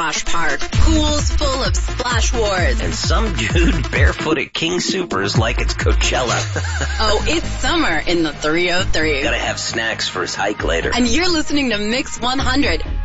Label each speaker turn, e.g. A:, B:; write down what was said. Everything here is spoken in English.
A: splash park. Pools full of splash wars.
B: And some dude barefoot at King Soopers like it's Coachella.
A: Oh, it's summer in the 303.
B: Gotta have snacks for his hike later.
A: And you're listening to Mix 100.